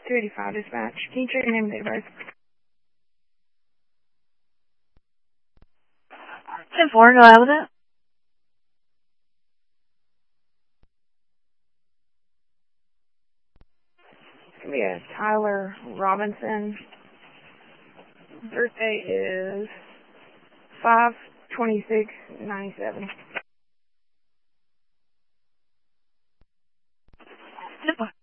285 dispatch. Can you check your name and date of birth? 10-4, go ahead with it. It's going to be a Tyler Robinson. Birthday is 5/26/97. 10-4.